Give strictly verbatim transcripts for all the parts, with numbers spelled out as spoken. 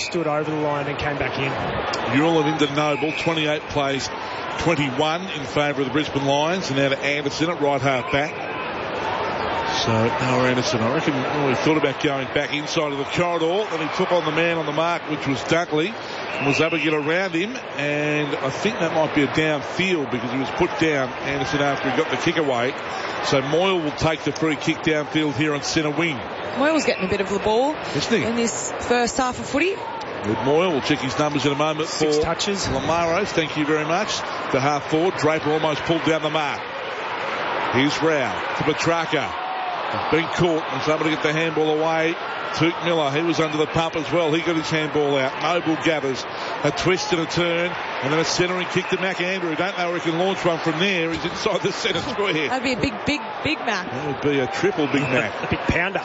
stood over the line and came back in. Ewell and into Noble. twenty-eight plays twenty-one in favour of the Brisbane Lions. And now to Anderson at right half back. So, Noah Anderson, I reckon well, he thought about going back inside of the corridor. Then he took on the man on the mark, which was Dunkley, and was able to get around him. And I think that might be a downfield because he was put down, Anderson, after he got the kick away. So Moyle will take the free kick downfield here on centre wing. Moyle's getting a bit of the ball Isn't he? in this first half of footy. With Moyle, we'll check his numbers in a moment. Six for touches. Lamaros, thank you very much. The half forward, Draper almost pulled down the mark. Here's Rao to Petrarca. Been caught and was able to get the handball away. Took Miller, he was under the pump as well. He got his handball out. Noble gathers a twist and a turn, and then a centering kick to McAndrew. Don't know where he can launch one from there. He's inside the centre square. That'd be a big, big, Big Mac. That would be a triple Big Mac. A big pounder.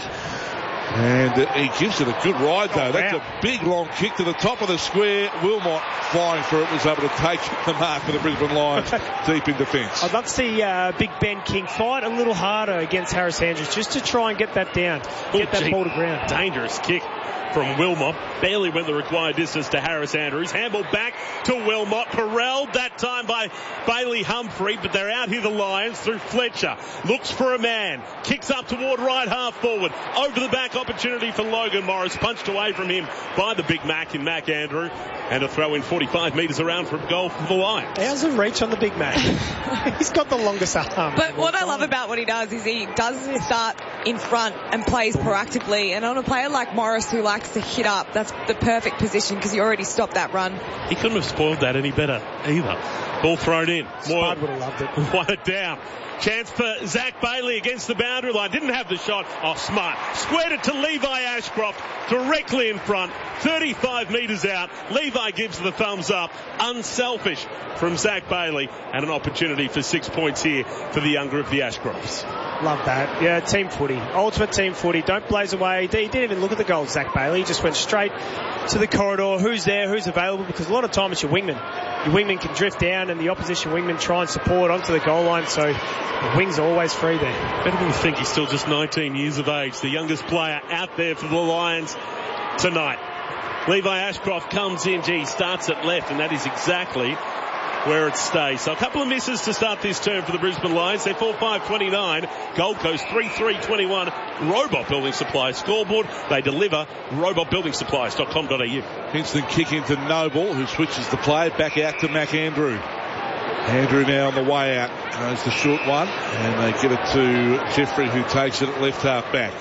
And uh, he gives it a good ride, though. Oh, That's wow. a big, long kick to the top of the square. Wilmot, flying for it, was able to take the mark for the Brisbane Lions deep in defence. I'd love to see uh, Big Ben King fight a little harder against Harris Andrews just to try and get that down, get oh, that gee, ball to ground. Dangerous kick from Wilmot. Barely went the required distance to Harris Andrews. Handball back to Wilmot. Corralled that time by Bailey Humphrey, but they're out here, the Lions, through Fletcher. Looks for a man. Kicks up toward right half forward. Over the back opportunity for Logan Morris. Punched away from him by the Big Mac in Mac Andrew. And a throw in forty-five metres around from goal for the Lions. How's the reach on the Big Mac? He's got the longest arm. But what I love about what he does is he does start in front and plays proactively. And on a player like Morris who likes to hit up, that's the perfect position because he already stopped that run. He couldn't have spoiled that any better either. Ball thrown in. Spud would have loved it. Won it down. Chance for Zach Bailey against the boundary line. Didn't have the shot. Oh, smart. Squared it to Levi Ashcroft directly in front. thirty-five metres out. Levi gives the thumbs up. Unselfish from Zach Bailey. And an opportunity for six points here for the younger of the Ashcrofts. Love that. Yeah, team footy. Ultimate team footy. Don't blaze away. He didn't even look at the goal, Zach Bailey. He just went straight to the corridor. Who's there? Who's available? Because a lot of time it's your wingman. Your wingman can drift down and the opposition wingman try and support onto the goal line. So the wings are always free there. Better than think he's still just nineteen years of age. The youngest player out there for the Lions tonight. Levi Ashcroft comes in. Gee, starts at left, and that is exactly where it stays. So a couple of misses to start this term for the Brisbane Lions. They're four five twenty-nine. Gold Coast three three twenty-one. Robot Building Supplies scoreboard. They deliver. robot building supplies dot com dot a u. Instant kick into Noble, who switches the play back out to McAndrew. Andrew now on the way out. Goes the short one, and they get it to Jeffrey, who takes it at left half back.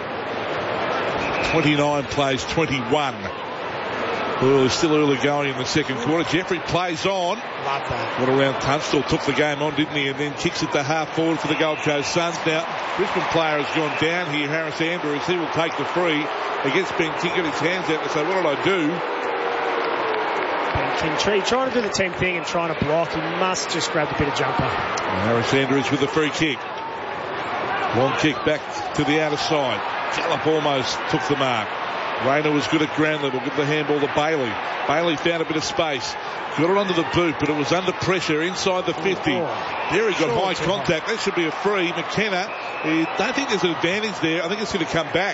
twenty-nine plays twenty-one. Well, it's still early going in the second quarter. Jeffrey plays on. Love that. What around Tunstall took the game on, didn't he? And then kicks it to half forward for the Gold Coast Suns. Now, Brisbane player has gone down here, Harris Andrews. He will take the free against Ben King. Got his hands out and say, what did I do? Ben King Tree trying to do the team thing and trying to block. He must just grab a bit of jumper. And Harris Andrews with the free kick. Long kick back to the outer side. Gallup almost took the mark. Rayner was good at ground level. Give the handball to Bailey. Bailey found a bit of space. Got it onto the boot, but it was under pressure inside the fifty. There he got Sure, high contact. That should be a free. McKenna, I don't think there's an advantage there. I think it's going to come back.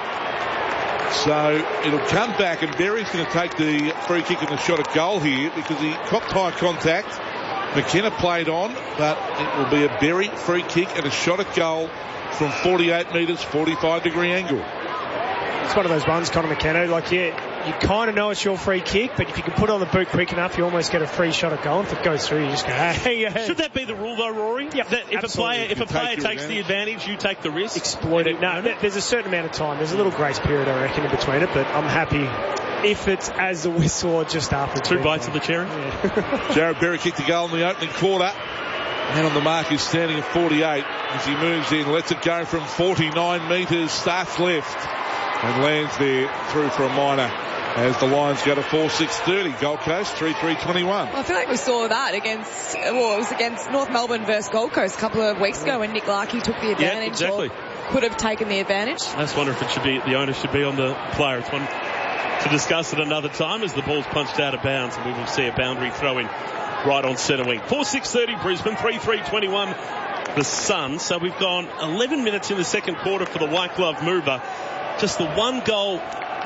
So it'll come back, and Berry's going to take the free kick and the shot at goal here because he copped high contact. McKenna played on, but it will be a Berry free kick and a shot at goal from forty-eight metres, forty-five degree angle. It's one of those ones, Connor McKenna, like, yeah, you kind of know it's your free kick, but if you can put it on the boot quick enough, you almost get a free shot at goal. If it goes through, you just go, hey, hey. Should that be the rule, though, Rory? Yeah, that if absolutely. a player, if You a player take takes your the advantage, you take the risk. Exploit it. No, there's a certain amount of time. There's a little grace period, I reckon, in between it, but I'm happy if it's as the whistle or just after. Two bites of the cherry. Yeah. Jared Berry kicked the goal in the opening quarter. And on the mark is standing at forty-eight as he moves in, lets it go from forty-nine metres, starts left and lands there through for a minor as the Lions go to four six thirty. Gold Coast three three twenty-one. Well, I feel like we saw that against, well, it was against North Melbourne versus Gold Coast a couple of weeks ago when Nick Larkey took the advantage. Yeah, exactly. Or could have taken the advantage. I just wonder if it should be, the onus should be on the player. It's one to discuss at another time as the ball's punched out of bounds and we will see a boundary throw in right on centre wing. four six thirty Brisbane, three three twenty-one the Suns. So we've gone eleven minutes in the second quarter for the white glove mover. Just the one goal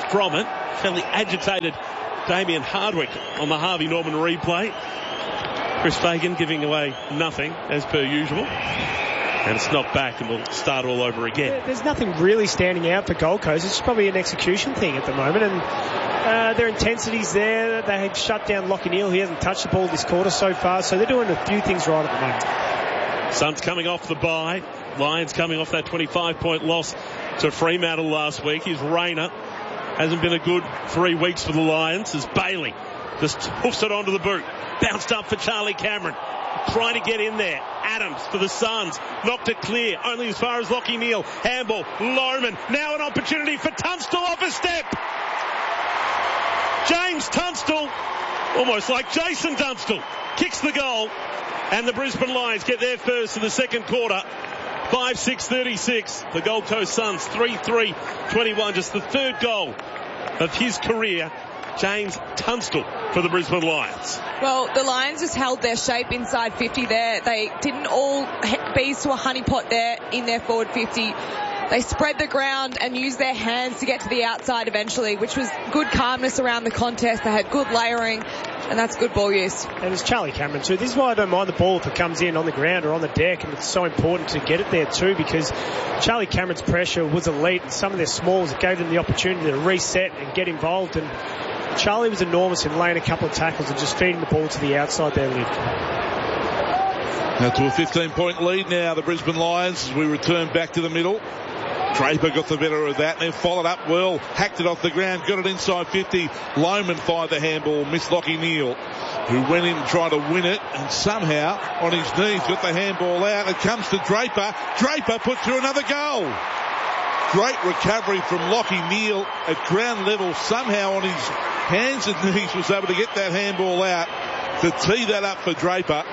from it. Fairly agitated Damien Hardwick on the Harvey Norman replay. Chris Fagan giving away nothing, as per usual. And it's knocked back and we'll start all over again. There's nothing really standing out for Gold Coast. It's probably an execution thing at the moment. And uh, their intensity's there. They had shut down Lachie Neale. He hasn't touched the ball this quarter so far. So they're doing a few things right at the moment. Suns coming off the bye. Lions coming off that twenty-five point loss to Fremantle last week. Here's Rayner. Hasn't been a good three weeks for the Lions as Bailey just hoofs it onto the boot. Bounced up for Charlie Cameron. Trying to get in there. Adams for the Suns. Knocked it clear. Only as far as Lachie Neale. Handball. Lohman. Now an opportunity for Tunstall off a step. James Tunstall, almost like Jason Tunstall, kicks the goal. And the Brisbane Lions get their first in the second quarter. five six thirty-six. The Gold Coast Suns three three twenty-one. Just the third goal of his career. James Tunstall for the Brisbane Lions. Well, the Lions just held their shape inside fifty there. They didn't all bees to a honeypot there in their forward fifty. They spread the ground and used their hands to get to the outside eventually, which was good calmness around the contest. They had good layering, and that's good ball use. And it's Charlie Cameron too. This is why I don't mind the ball if it comes in on the ground or on the deck, and it's so important to get it there too, because Charlie Cameron's pressure was elite, and some of their smalls gave them the opportunity to reset and get involved. And Charlie was enormous in laying a couple of tackles and just feeding the ball to the outside there, Liv. Now to a fifteen point lead now, the Brisbane Lions, as we return back to the middle. Draper got the better of that and then followed up well, hacked it off the ground, got it inside fifty. Lohman fired the handball, missed Lachie Neale, who went in and tried to win it, and somehow on his knees got the handball out. It comes to Draper. Draper put through another goal. Great recovery from Lachie Neale at ground level. Somehow on his hands and knees was able to get that handball out to tee that up for Draper.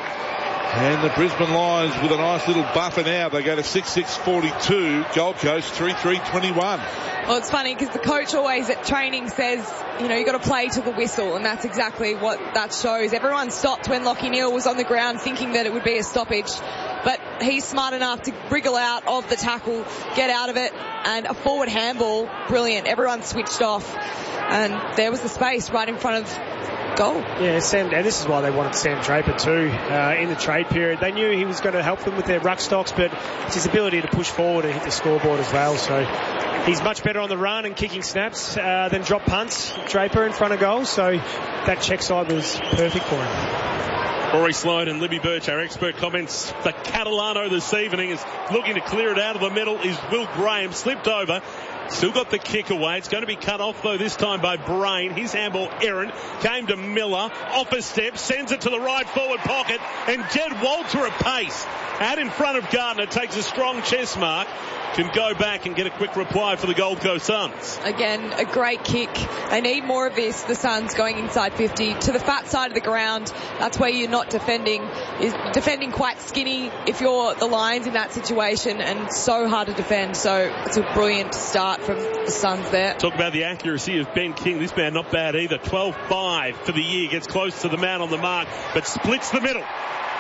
And the Brisbane Lions with a nice little buffer now. They go to six six forty-two. Gold Coast three three twenty-one. Well, it's funny because the coach always at training says, you know, you've got to play to the whistle, and that's exactly what that shows. Everyone stopped when Lachie Neale was on the ground thinking that it would be a stoppage. But he's smart enough to wriggle out of the tackle, get out of it, and a forward handball, brilliant. Everyone switched off, and there was the space right in front of goal. Yeah, Sam, and this is why they wanted Sam Draper too uh, in the trade period. They knew he was going to help them with their ruck stocks, but it's his ability to push forward and hit the scoreboard as well. So he's much better on the run and kicking snaps uh, than drop punts. Draper in front of goal, so that check side was perfect for him. Rory Sloan and Libby Birch, our expert comments. The Catalano this evening is looking to clear it out of the middle. Is Will Graham slipped over. Still got the kick away. It's going to be cut off, though, this time by Brain. His handball, errant, came to Miller. Off a step, sends it to the right forward pocket. And Jed Walter at pace. Out in front of Gardner, takes a strong chest mark. Can go back and get a quick reply for the Gold Coast Suns. Again, a great kick. They need more of this, the Suns going inside fifty. To the fat side of the ground, that's where you're not defending. You're defending quite skinny if you're the Lions in that situation, and so hard to defend. So it's a brilliant start from the Suns there. Talk about the accuracy of Ben King. This man not bad either. twelve five for the year. Gets close to the man on the mark, but splits the middle.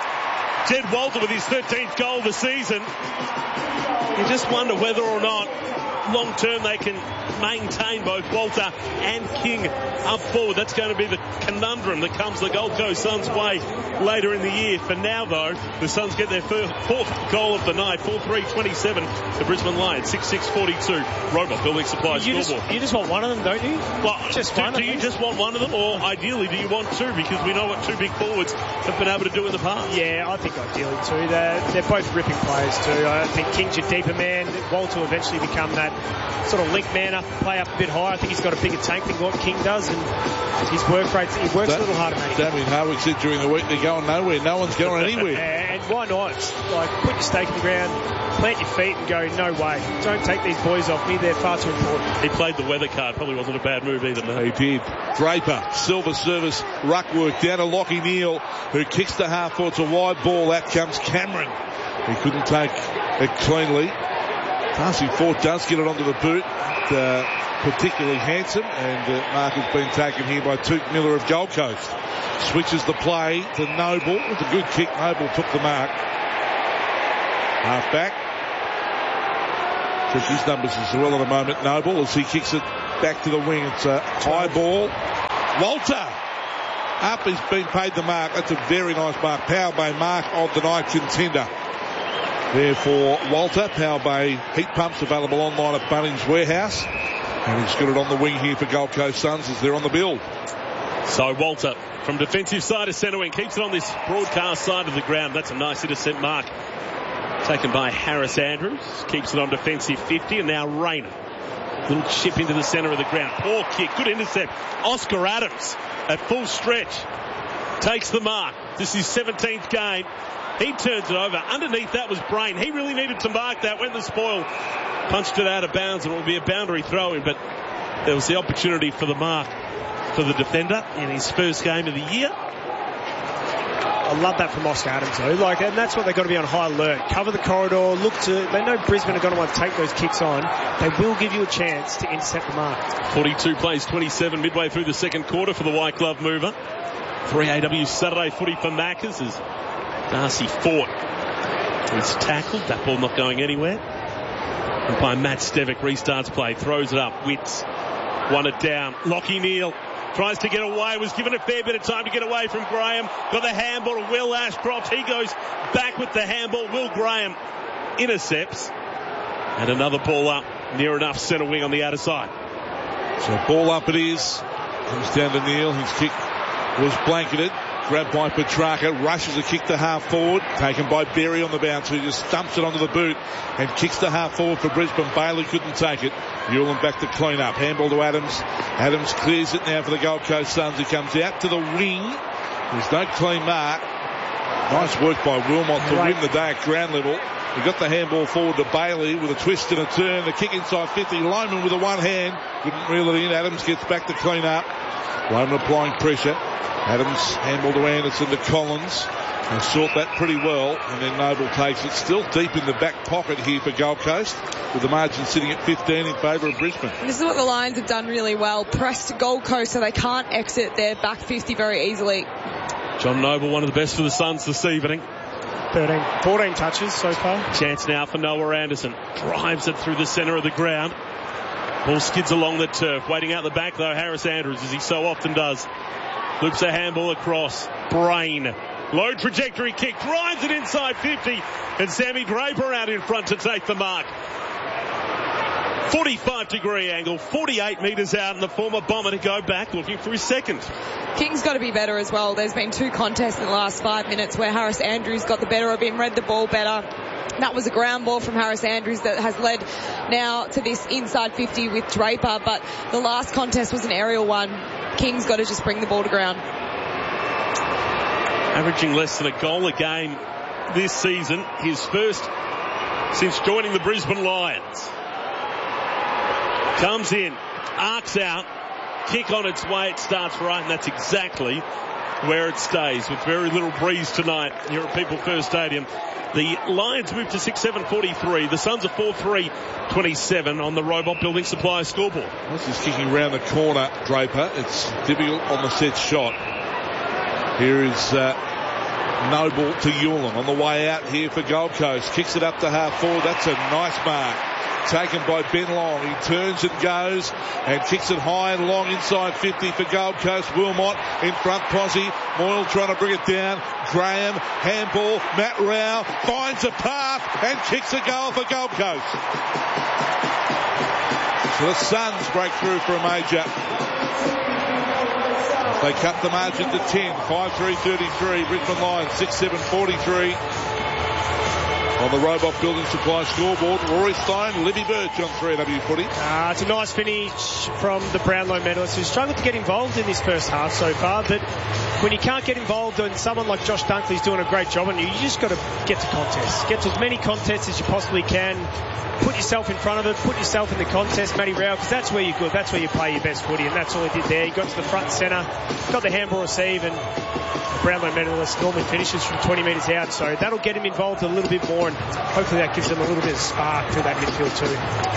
Jed Walter with his thirteenth goal of the season. You just wonder whether or not long term they can maintain both Walter and King up forward. That's going to be the conundrum that comes the Gold Coast Suns' way later in the year. For now, though, the Suns get their first, fourth goal of the night. four three twenty-seven. The Brisbane Lions, six six forty-two. Robot Building Supplies you scoreboard. Just, you just want one of them, don't you? Well, just do, one do of you them? just want one of them, or ideally do you want two? Because we know what two big forwards have been able to do in the past. Yeah, I think ideally two. They're, they're both ripping players too. I think King's your deeper man. Walter will eventually become that sort of link man up, play up a bit higher. I think he's got a bigger tank than what King does, and his work rate, he works that, a little harder than Damien. Damien Hardwick said during the week they're going nowhere. No one's going anywhere. And why not? Like, put your stake in the ground, plant your feet and go, no way. Don't take these boys off me. They're far too important. He played the weather card. Probably wasn't a bad move either, no. He did. Draper, silver service, ruck work down to Lachie Neale, who kicks the half forward. It's a wide ball. Out comes Cameron. He couldn't take it cleanly. Darcy Fort does get it onto the boot. Uh, particularly handsome, and uh, mark has been taken here by Took Miller of Gold Coast. Switches the play to Noble. With a good kick, Noble took the mark. Half back. Took his numbers as well at the moment, Noble, as he kicks it back to the wing. It's a high ball. Walter. Up, he's been paid the mark. That's a very nice mark. Power Bay mark of the night contender. There for Walter. Power Bay heat pumps available online at Bunnings Warehouse. And he's got it on the wing here for Gold Coast Suns as they're on the build. So Walter from defensive side to centre wing keeps it on this broadcast side of the ground. That's a nice intercept mark taken by Harris Andrews. Keeps it on defensive fifty, and now Rayner. Little chip into the centre of the ground. Poor kick. Good intercept. Oscar Adams at full stretch takes the mark. This is his seventeenth game. He turns it over. Underneath that was Brain. He really needed to mark that. Went the spoil. Punched it out of bounds, and it will be a boundary throw in, but there was the opportunity for the mark for the defender in his first game of the year. I love that from Oscar Adams, though. Like, and that's what they've got to be on high alert. Cover the corridor. Look to. They know Brisbane are going to want to take those kicks on. They will give you a chance to intercept the mark. forty-two plays twenty-seven midway through the second quarter for the White Glove mover. three A W Saturday footy for Maccas as Darcy Fort is tackled. That ball not going anywhere. And by Matt Stevick, restarts play, throws it up. Witts won it down. Lockie Neal tries to get away, was given a fair bit of time to get away from Graham. Got the handball to Will Ashcroft. He goes back with the handball. Will Graham intercepts. And another ball up near enough centre wing on the outer side. So ball up it is. Comes down to Neal. His kick was blanketed. Grabbed by Petrarca, rushes a kick to half forward, taken by Berry on the bounce, who just stumps it onto the boot and kicks to half forward for Brisbane. Bailey couldn't take it. Newland back to clean up. Handball to Adams. Adams clears it now for the Gold Coast Suns. He comes out to the wing. There's no clean mark. Nice work by Wilmot to right. win the day at ground level. He got the handball forward to Bailey with a twist and a turn. The kick inside fifty. Lyman with a one hand. Couldn't reel it in. Adams gets back to clean up. Lyman applying pressure. Adams handball to Anderson to Collins. They sort that pretty well, and then Noble takes it. Still deep in the back pocket here for Gold Coast, with the margin sitting at fifteen in favour of Brisbane. This is what the Lions have done really well. Pressed Gold Coast so they can't exit their back fifty very easily. John Noble, one of the best for the Suns this evening. thirteen, fourteen touches so far. Chance now for Noah Anderson. Drives it through the centre of the ground. Ball skids along the turf. Waiting out the back, though, Harris Andrews, as he so often does. Loops a handball across. Brain. Low trajectory kick. Drives it inside fifty. And Sammy Draper out in front to take the mark. forty-five degree angle. forty-eight metres out. And the former Bomber to go back looking for his second. King's got to be better as well. There's been two contests in the last five minutes where Harris Andrews got the better of him, read the ball better. That was a ground ball from Harris Andrews that has led now to this inside fifty with Draper. But the last contest was an aerial one. King's got to just bring the ball to ground. Averaging less than a goal a game this season. His first since joining the Brisbane Lions. Comes in, arcs out, kick on its way, it starts right, and that's exactly where it stays, with very little breeze tonight here at People First Stadium. The Lions move to six seven forty-three. The Suns are four three twenty-seven on the Robot Building Supply scoreboard. This is kicking around the corner, Draper. It's difficult on the set shot. Here is uh, Noble to Hewlin on the way out here for Gold Coast. Kicks it up to half forward. That's a nice mark. Taken by Ben Long. He turns and goes and kicks it high and long inside fifty for Gold Coast. Wilmot in front, Posse. Moyle trying to bring it down. Graham, handball. Matt Rao finds a path and kicks a goal for Gold Coast. So the Suns break through for a major. They cut the margin to ten. five three thirty-three. Brisbane Lions six seven forty-three. On the Robot Building Supply scoreboard, Rory Stein, Libby Birch on three A W Footy. Uh, it's a nice finish from the Brownlow medalist, who struggled to get involved in this first half so far, but when you can't get involved and someone like Josh Dunkley's doing a great job on you, you just got to get to contests. Get to as many contests as you possibly can. Put yourself in front of it. Put yourself in the contest, Matty Rao, because that's where you're good. That's where you play your best footy, and that's all he did there. He got to the front and centre, got the handball receive, and Brownlow medalist normally finishes from twenty metres out, so that'll get him involved a little bit more, and hopefully that gives him a little bit of spark through that midfield too.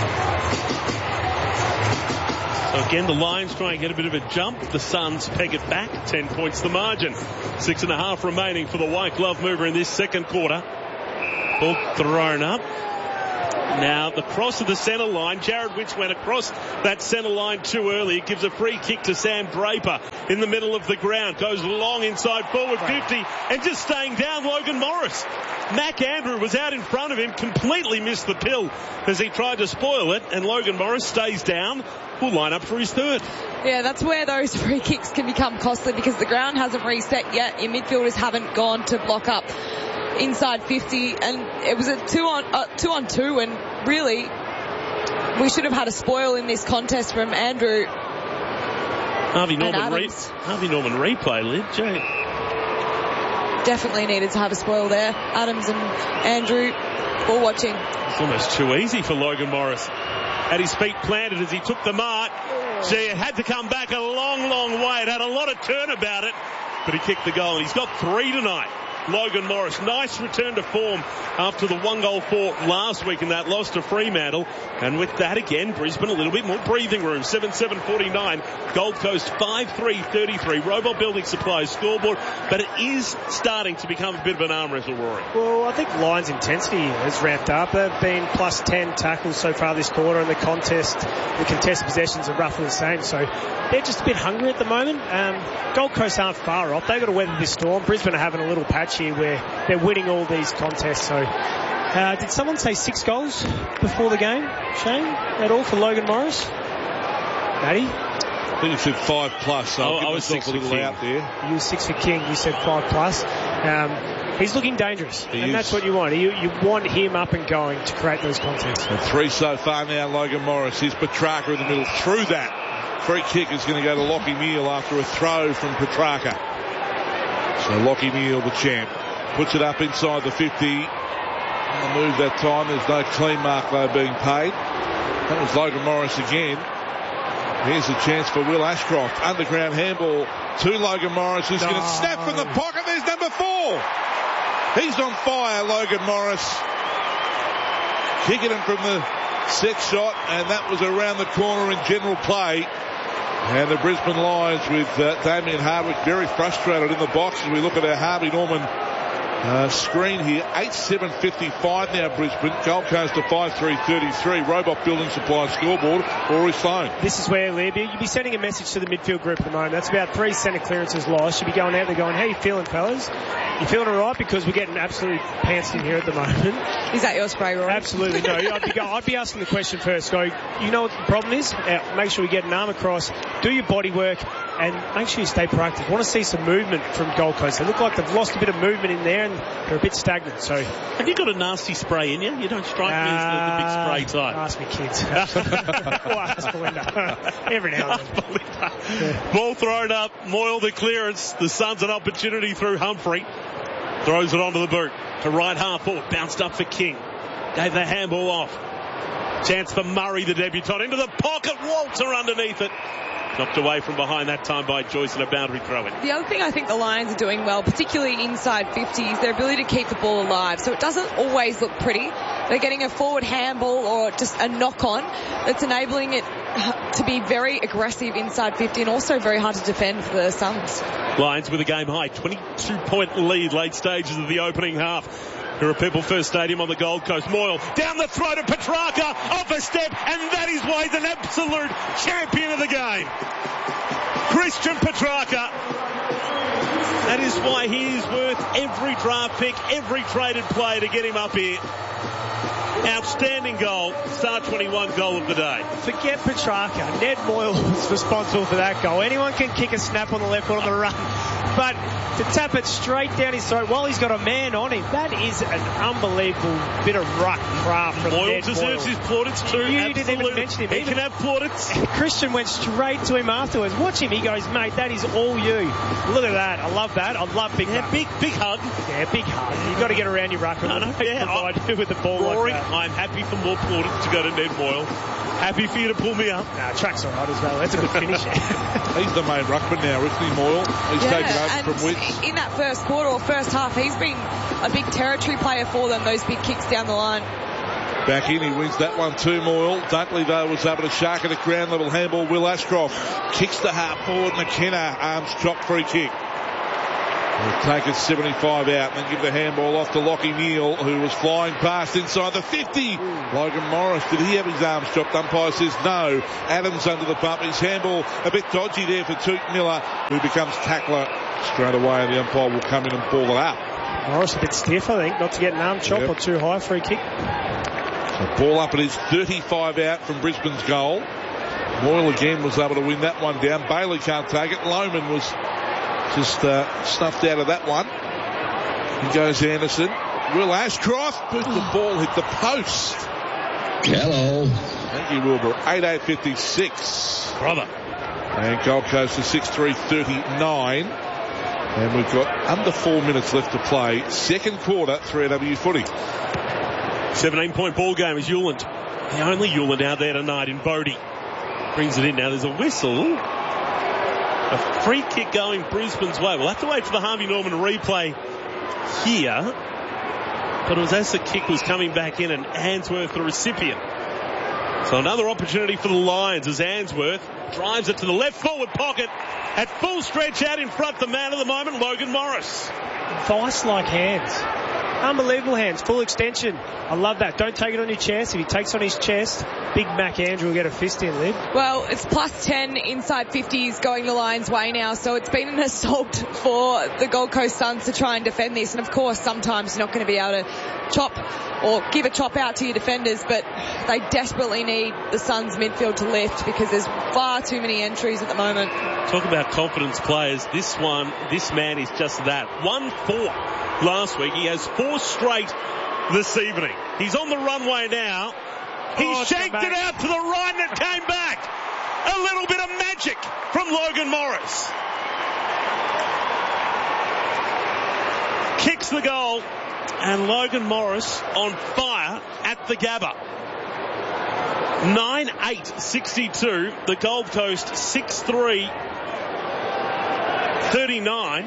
So again, the Lions try and get a bit of a jump. The Suns peg it back. Ten points the margin. Six and a half remaining for the White Glove mover in this second quarter. Ball thrown up. Now, the cross of the centre line. Jared Witch went across that centre line too early. It gives a free kick to Sam Draper in the middle of the ground. Goes long inside forward fifty and just staying down Logan Morris. Mac Andrew was out in front of him, completely missed the pill as he tried to spoil it, and Logan Morris stays down. Will line up for his third. Yeah, that's where those free kicks can become costly because the ground hasn't reset yet. Your midfielders haven't gone to block up inside fifty, and it was a two on uh, two on two, and really we should have had a spoil in this contest from Andrew. Harvey Norman, re- Harvey Norman replay, Lid. Jay. Definitely needed to have a spoil there. Adams and Andrew, ball watching. It's almost too easy for Logan Morris. Had his feet planted as he took the mark. Gee, it had to come back a long, long way. It had a lot of turn about it, but he kicked the goal, and he's got three tonight. Logan Morris, nice return to form after the one goal for last week in that loss to Fremantle. And with that again, Brisbane a little bit more breathing room. seven seven forty-nine. Gold Coast five three thirty-three. Robot Building Supplies scoreboard. But it is starting to become a bit of an arm wrestle, Rory. Well, I think Lions' intensity has ramped up. They've been plus ten tackles so far this quarter, and the contest, the contested possessions are roughly the same. So they're just a bit hungry at the moment. Um, Gold Coast aren't far off. They've got to weather this storm. Brisbane are having a little patch here where they're winning all these contests. So uh, did someone say six goals before the game, Shane, at all for Logan Morris? Matty? I think you said five plus, so oh, I'll give I was myself six a little for King. out there. You were six for King, you said five plus. Um, he's looking dangerous, he and is. that's what you want. You, you want him up and going to create those contests. And three so far now, Logan Morris. Here's Petrarca in the middle. Through that, free kick is going to go to Lockie Meal after a throw from Petrarca. So Lockie Meal, the champ, puts it up inside the fifty. On the move that time. There's no clean mark though being paid. That was Logan Morris again. Here's a chance for Will Ashcroft. Underground handball to Logan Morris, who's no. going to snap from the pocket. There's number four. He's on fire, Logan Morris. Kicking him from the set shot, and that was around the corner in general play. And the Brisbane Lions with uh, Damien Hardwick very frustrated in the box as we look at our Harvey Norman Uh, screen here. eight seven fifty-five now Brisbane. Gold Coast to five three thirty-three. Robot Building Supply scoreboard. Rory Sloane. This is where, Lieb, you'd be sending a message to the midfield group at the moment. That's about three centre clearances lost. You'd be going out there going, how you feeling, fellas? You feeling all right? Because we're getting absolutely pantsed in here at the moment. Is that your spray, Rory? Absolutely no. I'd be, go, I'd be asking the question first. Go, you know what the problem is? Uh, make sure you get an arm across, do your body work, and make sure you stay proactive. I want to see some movement from Gold Coast. They look like they've lost a bit of movement in there, and they're a bit stagnant. So, have you got a nasty spray in you? You don't strike me as the, the big spray type. Ask me, kids. Well, ask Belinda. Every now and then. Yeah. Ball thrown up. Moyle the clearance. The Suns an opportunity through Humphrey. Throws it onto the boot. To right half forward. Bounced up for King. Gave the handball off. Chance for Murray, the debutant. Into the pocket. Walter underneath it. Knocked away from behind that time by Joyce and a boundary throw in. The other thing I think the Lions are doing well, particularly inside fifty, is their ability to keep the ball alive. So it doesn't always look pretty. They're getting a forward handball or just a knock on that's enabling it to be very aggressive inside fifty and also very hard to defend for the Suns. Lions with a game high twenty-two point lead late stages of the opening half. Here at People First Stadium on the Gold Coast. Moyle down the throat of Petrarca, off a step, and that is why he's an absolute champion of the game. Christian Petrarca. That is why he is worth every draft pick, every traded player to get him up here. Outstanding goal. Star twenty-one goal of the day. Forget Petrarca. Ned Moyle was responsible for that goal. Anyone can kick a snap on the left foot on the run. But to tap it straight down his throat while he's got a man on him, that is an unbelievable bit of ruck craft from Moyle Ned deserves Moyle. his plaudits too. You Absolutely. didn't even mention him. He Even can have plaudits. Christian went straight to him afterwards. Watch him. He goes, mate, that is all you. Look at that. I love that. I love big Yeah, hug. big, big hug. Yeah, big hug. You've got to get around your ruck. No, no, yeah, I do with the ball Rory, like that. I'm happy for more plaudits to go to Ned Moyle. Happy for you to pull me up. Nah, track's all right as well. That's a good finish. He's the main ruckman now, isn't he, Moyle? He's Yeah, taken over and from Witts. in that first quarter or first half, he's been a big territory player for them, those big kicks down the line. Back in, he wins that one too, Moyle. Dunkley, though, was able to shark at a ground level handball. Will Ashcroft kicks the half forward. McKenna, arms chop, free kick. They'll take it seventy-five out and then give the handball off to Lockie Neal, who was flying past inside the fifty. Mm. Logan Morris, did he have his arms dropped? Umpire says no. Adams under the pump. His handball a bit dodgy there for Toot Miller, who becomes tackler straight away, and the umpire will come in and ball it up. Morris a bit stiff, I think, not to get an arm chop yep. or too high. Free kick. So ball up, it is thirty-five out from Brisbane's goal. Moyle again was able to win that one down. Bailey can't take it. Lohman was just uh, snuffed out of that one. Here goes Anderson. Will Ashcroft, but the ball hit the post. Hello. Thank you, Wilbur. eight eight fifty-six. Brother. And Gold Coast to six three thirty-nine. And we've got under four minutes left to play. Second quarter, three A W footy. seventeen point ball game is Hewland. The only Hewland out there tonight in Bodie. Brings it in. Now there's a whistle. A free kick going Brisbane's way. We'll have to wait for the Harvey Norman replay here. But it was as the kick was coming back in and Answorth the recipient. So another opportunity for the Lions as Answorth drives it to the left forward pocket at full stretch out in front. The man of the moment, Logan Morris. Vice-like hands. Unbelievable hands. Full extension. I love that. Don't take it on your chest. If he takes on his chest, Big Mac Andrew will get a fist in, Liv. Well, it's plus ten inside fifties going the Lions' way now, so it's been an assault for the Gold Coast Suns to try and defend this. And of course, sometimes you're not going to be able to chop or give a chop out to your defenders, but they desperately need the Suns midfield to lift because there's far too many entries at the moment. Talk about confidence players. This one, this man is just that. One four last week. He has four straight this evening. He's on the runway now. He oh, shanked it out to the right and it came back. A little bit of magic from Logan Morris. Kicks the goal. And Logan Morris on fire at the Gabba. nine eight sixty-two. The Gold Coast six three thirty-nine.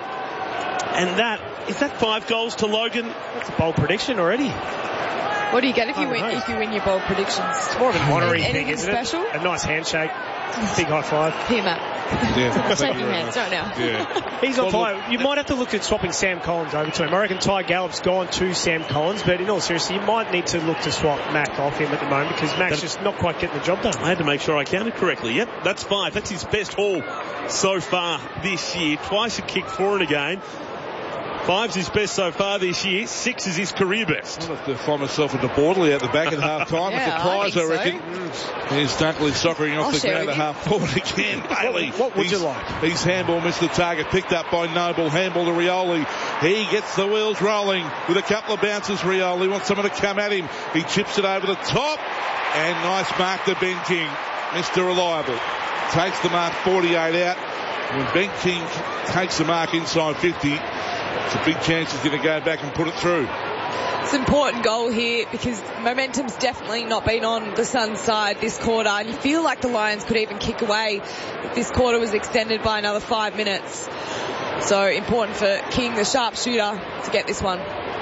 And that, is that five goals to Logan? That's a bold prediction already. What do you get if you win, if you win your bold predictions? It's more of an honorary thing, isn't special? it? A nice handshake. Big high five. Here, Matt. Yeah. Shaking hands right now. Yeah. He's on fire. You might have to look at swapping Sam Collins over to him. I reckon Ty Gallup's gone to Sam Collins, but in all seriousness, you might need to look to swap Mac off him at the moment because Mac's just not quite getting the job done. I had to make sure I counted correctly. Yep, that's five. That's his best haul so far this year. Twice a kick, four in a game. Five's his best so far this year. Six is his career best. I'll have to find myself into Borderley at the back at half time. Yeah, a surprise, I, I reckon. So. Here's Dunkley soccering off I'll the ground at half forward again. Bailey. What, what would he's, you like? His handball missed the target. Picked up by Noble. Handball to Rioli. He gets the wheels rolling with a couple of bounces. Rioli wants someone to come at him. He chips it over the top. And nice mark to Ben King. Mister Reliable. Takes the mark forty-eight out. When Ben King takes the mark inside fifty, it's a big chance he's going to go back and put it through. It's an important goal here because momentum's definitely not been on the Suns' side this quarter, and you feel like the Lions could even kick away if this quarter was extended by another five minutes. So important for King, the sharpshooter, to get this one.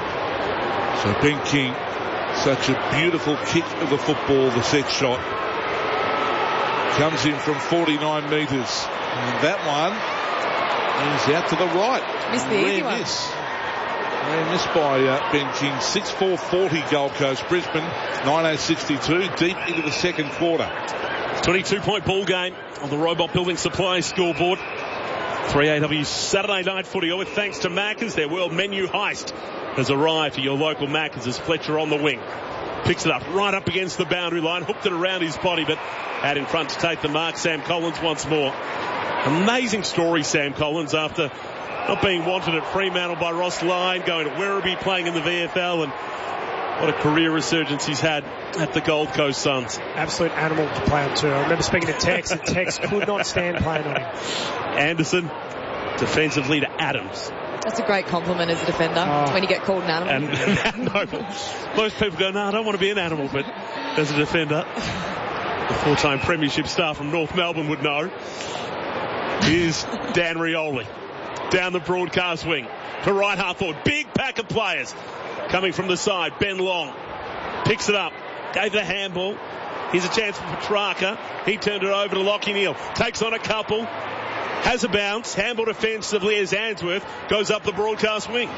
So Ben King, such a beautiful kick of the football, the set shot. Comes in from forty-nine metres. And that one is out to the right. Missed the easy one. Miss. Rare miss by uh, Ben King. six four forty Gold Coast. Brisbane nine eight sixty-two. Deep into the second quarter. twenty-two point ball game on the Robot Building Supply scoreboard. three A W Saturday night footy. With thanks to Macca's, their world menu heist has arrived to your local Macca's as Fletcher on the wing. Picks it up right up against the boundary line. Hooked it around his body, but out in front to take the mark. Sam Collins once more. Amazing story, Sam Collins, after not being wanted at Fremantle by Ross Lyon, going to Werribee, playing in the V F L, and what a career resurgence he's had at the Gold Coast Suns. Absolute animal to play on too. I remember speaking to Tex, and Tex could not stand playing on him. Anderson, defensively to Adams. That's a great compliment as a defender, oh. when you get called an animal. And no, most people go, no, I don't want to be an animal, but as a defender, the four-time premiership star from North Melbourne would know. Here's Dan Rioli down the broadcast wing to right half forward. Big pack of players coming from the side. Ben Long picks it up, gave the handball. Here's a chance for Petrarca. He turned it over to Lockie Neal. Takes on a couple. has a bounce, handled offensively as Answorth goes up the broadcast wing.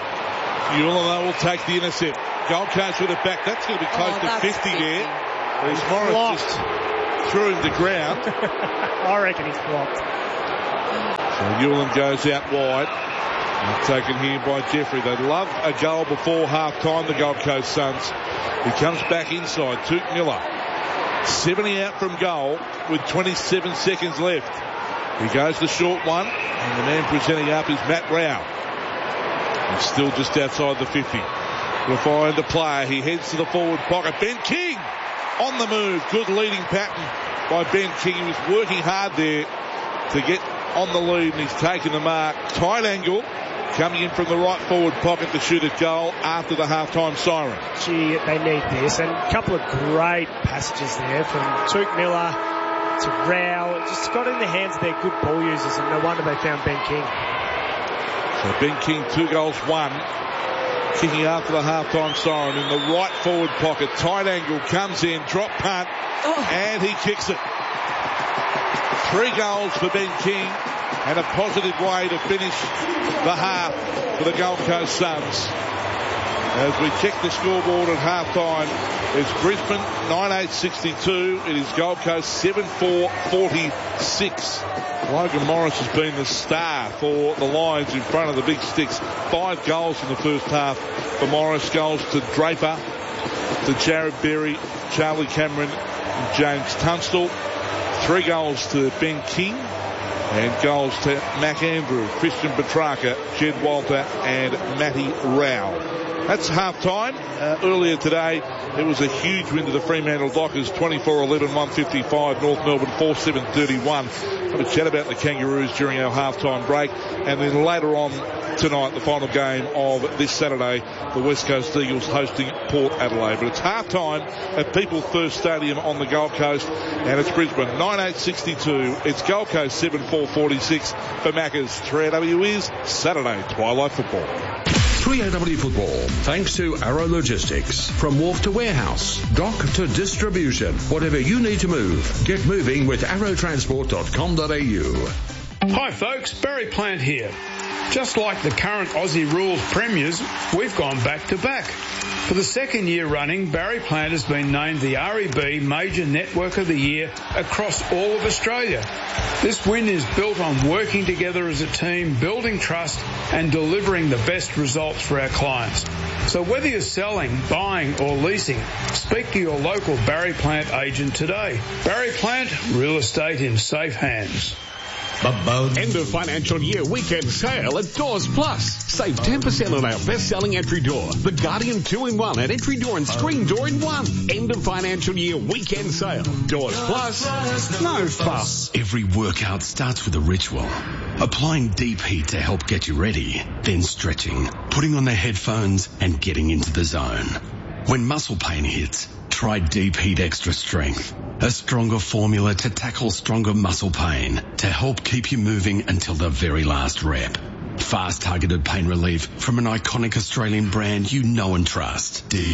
Ulan will take the intercept. Gold Coast with it back. That's going to be close oh, to fifty, fifty there. As Morris flopped. just threw him to ground. I reckon he's flopped. So Ulan goes out wide. And taken here by Jeffrey. They love a goal before half-time, the Gold Coast Suns. He comes back inside. Toot Miller. seventy out from goal with twenty-seven seconds left. He goes the short one. And the man presenting up is Matt Rao. He's still just outside the fifty. We'll find the player. He heads to the forward pocket. Ben King on the move. Good leading pattern by Ben King. He was working hard there to get on the lead, and he's taken the mark. Tight angle. Coming in from the right forward pocket to shoot at goal after the halftime siren. Gee, they need this. And a couple of great passages there from Toot Miller to Rao. It just got in the hands of their good ball users, and no wonder they found Ben King. So Ben King, two goals, one. Kicking after the halftime siren in the right forward pocket. Tight angle comes in, drop punt, oh. and he kicks it. Three goals for Ben King, and a positive way to finish the half for the Gold Coast Suns. As we check the scoreboard at halftime, it's Brisbane nine eight sixty-two. It is Gold Coast seven four forty-six. Logan Morris has been the star for the Lions in front of the big sticks. Five goals in the first half for Morris. Goals to Draper, to Jared Berry, Charlie Cameron, and James Tunstall. Three goals to Ben King. And goals to Mac Andrew, Christian Petrarca, Jed Walter, and Matty Rao. That's half-time. Uh, earlier today, it was a huge win to the Fremantle Dockers, twenty-four eleven, one fifty-five. North Melbourne, four seven thirty-one. Have a chat about the Kangaroos during our half-time break. And then later on tonight, the final game of this Saturday, the West Coast Eagles hosting Port Adelaide. But it's half-time at People First Stadium on the Gold Coast. And it's Brisbane, nine eight sixty-two. It's Gold Coast, seven four forty-six. For Macca's, three A W is Saturday Twilight Football. three A W Football, thanks to Arrow Logistics. From wharf to warehouse, dock to distribution, whatever you need to move, get moving with arrow transport dot com dot a u. Hi folks, Barry Plant here. Just like the current Aussie Rules premiers, we've gone back to back. For the second year running, Barry Plant has been named the R E B Major Network of the Year across all of Australia. This win is built on working together as a team, building trust and delivering the best results for our clients. So whether you're selling, buying or leasing, speak to your local Barry Plant agent today. Barry Plant, real estate in safe hands. End of financial year weekend sale at Doors Plus. Save ten percent on our best-selling entry door, the Guardian two in one, and entry door and screen door in one. End of financial year weekend sale. Doors Plus, no fuss. Every workout starts with a ritual. Applying deep heat to help get you ready, then stretching, putting on the headphones and getting into the zone. When muscle pain hits, try Deep Heat Extra Strength, a stronger formula to tackle stronger muscle pain to help keep you moving until the very last rep. Fast targeted pain relief from an iconic Australian brand you know and trust. Deep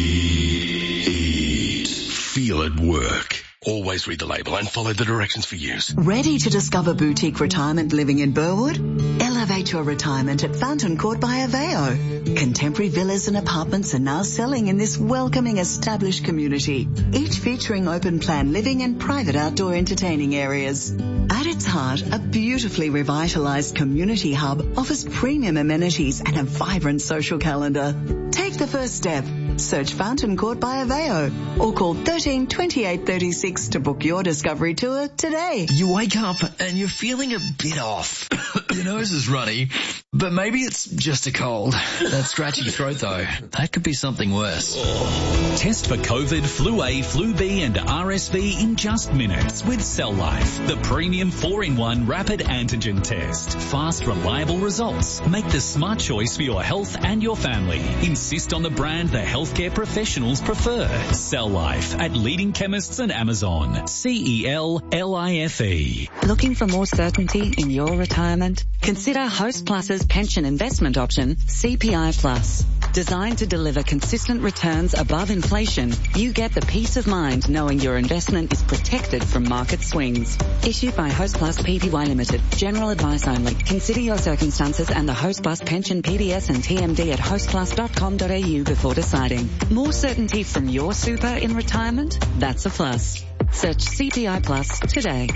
Heat. Feel it work. Always read the label and follow the directions for use. Ready to discover boutique retirement living in Burwood? Elevate your retirement at Fountain Court by Aveo. Contemporary villas and apartments are now selling in this welcoming established community, each featuring open plan living and private outdoor entertaining areas. At its heart, a beautifully revitalized community hub offers premium amenities and a vibrant social calendar. Take the first step. Search Fountain Court by Aveo or call thirteen twenty-eight thirty-six to book your discovery tour today. You wake up and you're feeling a bit off. Your nose is runny, but maybe it's just a cold. That scratchy throat though, that could be something worse. Test for COVID, Flu A, Flu B and R S V in just minutes with Cell Life, the premium four in one rapid antigen test. Fast, reliable results. Make the smart choice for your health and your family. Insist on the brand the healthcare professionals prefer. Cell Life at leading chemists and Amazon. C E L L I F E. Looking for more certainty in your retirement? Consider Host Plus's pension investment option, C P I Plus. Designed to deliver consistent returns above inflation, you get the peace of mind knowing your investment is protected from market swings. Issued by Hostplus Pty Limited. General advice only. Consider your circumstances and the Hostplus pension P D S and T M D at hostplus dot com dot a u before deciding. More certainty from your super in retirement? That's a plus. Search C P I Plus today.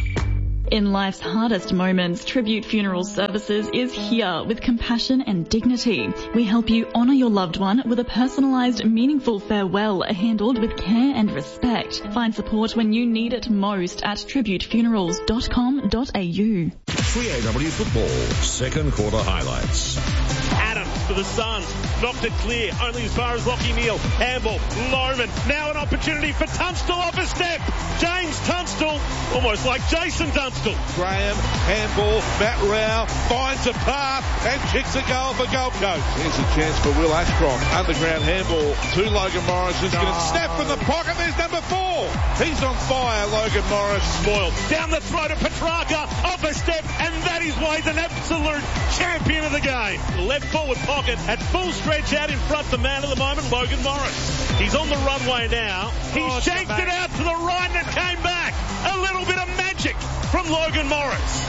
In life's hardest moments, Tribute Funeral Services is here with compassion and dignity. We help you honour your loved one with a personalised, meaningful farewell handled with care and respect. Find support when you need it most at tribute funerals dot com dot a u. three A W Football, second quarter highlights. Adams for the Suns, knocked it clear, only as far as Lachie Neale. Handball, Lowman, now an opportunity for Tunstall off a step. James Tunstall, almost like Jason Tunstall. Graham, handball, Matt Rao finds a path and kicks a goal for Gold Coast. Here's a chance for Will Ashcroft. Underground handball to Logan Morris, who's going to snap from the pocket. There's number four. He's on fire, Logan Morris. Spoiled. Down the throat of Petrarca, off a step, and that is why he's an absolute champion of the game. Left forward pocket at full stretch out in front, the man of the moment, Logan Morris. He's on the runway now. He oh, shanked it out to the right and it came back. A little bit of magic from Logan Morris.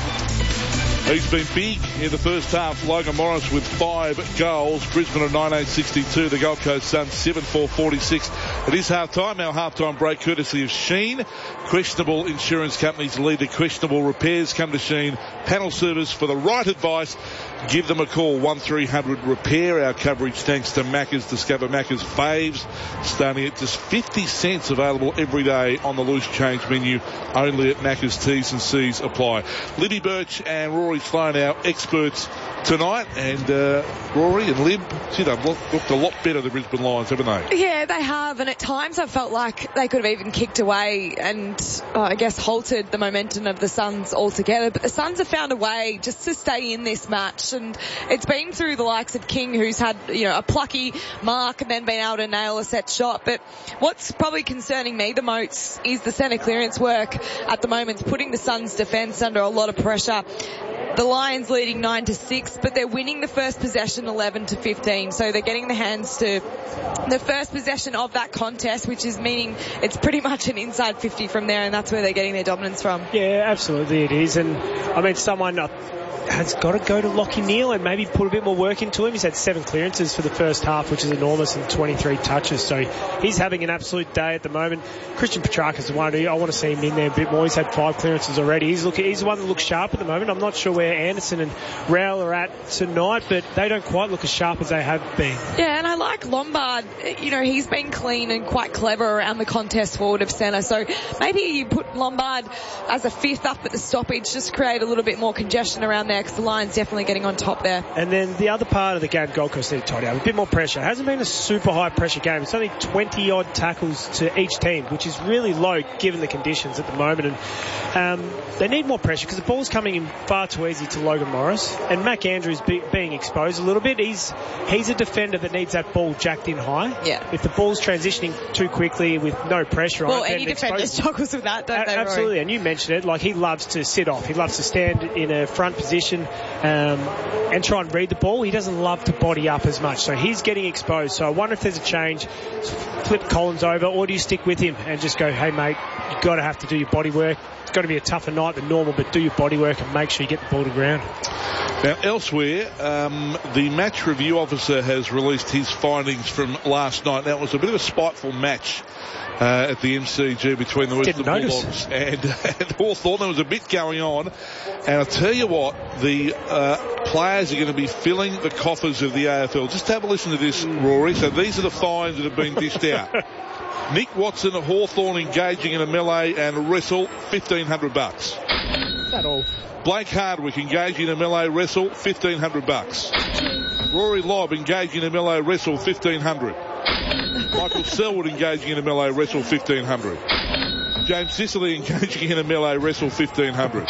He's been big in the first half. Logan Morris with five goals. Brisbane at nineteen sixty-two. The Gold Coast Suns seven four forty-six. It is half time. Our half time break courtesy of Sheen. Questionable insurance companies lead to questionable repairs. Come to Sheen. Panel service for the right advice. Give them a call. one three hundred repair. Our coverage thanks to Macca's. Discover Macca's faves. Starting at just fifty cents. Available every day on the loose change menu. Only at Macca's. T's and C's apply. Libby Birch and Rory Sloan, our experts tonight, and uh, Rory and Lib, gee, they've looked, looked a lot better than Brisbane Lions, haven't they? Yeah, they have, and at times I've felt like they could have even kicked away and uh, I guess halted the momentum of the Suns altogether, but the Suns have found a way just to stay in this match, and it's been through the likes of King, who's had, you know, a plucky mark and then been able to nail a set shot. But what's probably concerning me the most is the centre clearance work at the moment, putting the Suns defence under a lot of pressure. The Lions leading nine to six, but they're winning the first possession eleven to fifteen. So they're getting the hands to the first possession of that contest, which is meaning it's pretty much an inside fifty from there, and that's where they're getting their dominance from. Yeah, absolutely it is. And I mean, someone has got to go to Lachie Neale and maybe put a bit more work into him. He's had seven clearances for the first half, which is enormous, and twenty-three touches. So he's having an absolute day at the moment. Christian Petrarca's the one who I want to see him in there a bit more. He's had five clearances already. He's looking, he's the one that looks sharp at the moment. I'm not sure where Anderson and Rowell are at tonight, but they don't quite look as sharp as they have been. Yeah, and I like Lombard. You know, he's been clean and quite clever around the contest forward of centre. So maybe you put Lombard as a fifth up at the stoppage, just create a little bit more congestion around there, because the Lions definitely getting on top there. And then the other part of the game, Gold Coast need to tidy up. A bit more pressure. It hasn't been a super high pressure game. It's only twenty odd tackles to each team, which is really low given the conditions at the moment. And um, they need more pressure because the ball's coming in far too easy to Logan Morris. And Mac Andrews be, being exposed a little bit. He's he's a defender that needs that ball jacked in high. Yeah. If the ball's transitioning too quickly with no pressure well, on it, any defender struggles with that, don't a- they, Rory? Absolutely. And you mentioned it. Like, he loves to sit off. He loves to stand in a front position um, and try and read the ball. He doesn't love to body up as much. So he's getting exposed. So I wonder if there's a change. Flip Collins over, or do you stick with him and just go, hey, mate, you've got to have to do your body work. It's got to be a tougher night than normal, but do your body work and make sure you get the ball to ground. Now, elsewhere, um, the match review officer has released his findings from last night. Now, it was a bit of a spiteful match uh, at the M C G between the Western Bulldogs and, and Hawthorn. There was a bit going on. And I'll tell you what, the uh, players are going to be filling the coffers of the A F L. Just have a listen to this, Rory. So these are the fines that have been dished out. Nick Watson of Hawthorn engaging in a melee and wrestle, fifteen hundred bucks. Is that all? Blake Hardwick engaging in a melee wrestle, fifteen hundred bucks. Rory Lobb engaging in a melee wrestle, fifteen hundred. Michael Selwood engaging in a melee wrestle, fifteen hundred. James Sicily engaging in a melee wrestle, fifteen hundred.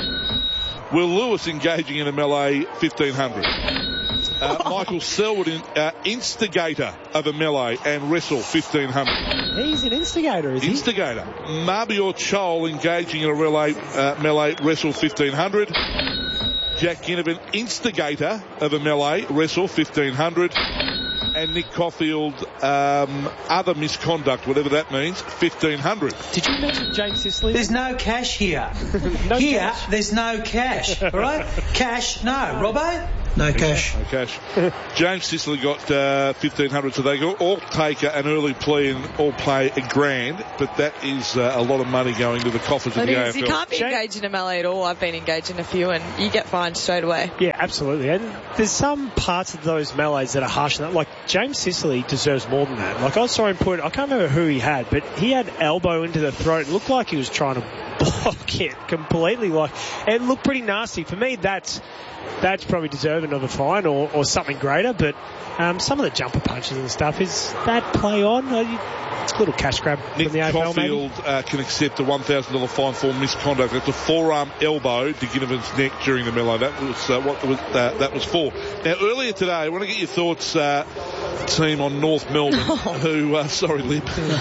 Will Lewis engaging in a melee, fifteen hundred. Uh, Michael Selwood, in, uh, instigator of a melee and wrestle, fifteen hundred. He's an instigator, is instigator. he? Instigator. Marbior Chol engaging in a melee, uh, melee wrestle, fifteen hundred. Jack Ginnivan, instigator of a melee wrestle, fifteen hundred. And and Nick Caulfield, um, other misconduct, whatever that means, fifteen hundred. Did you mention James Sicily? There's no cash here. no here, cash. there's no cash. All right? Cash, no. Robbo? No cash. No cash. James Sicily got uh, fifteen hundred, so they all take an early plea and all play a grand, but that is uh, a lot of money going to the coffers of It the is. A F L. You can't be engaged in a melee at all. I've been engaged in a few, and you get fined straight away. Yeah, absolutely. And there's some parts of those melees that are harsh. Like, James Sicily deserves more than that. Like, I saw him put, I can't remember who he had, but he had elbow into the throat. It looked like he was trying to block it completely. Like, it looked pretty nasty. For me, that's that's probably deserving of a fine or, or something greater, but um, some of the jumper punches and stuff, is that play on? Are you, a little cash grab Nick from the A F L, Caulfield uh, can accept a one thousand dollars fine for misconduct. That's a forearm elbow to Ginnivan's neck during the melee. That was uh, what was, uh, that was for. Now, earlier today, I want to get your thoughts, uh, team, on North Melbourne, who, uh, sorry, Lib,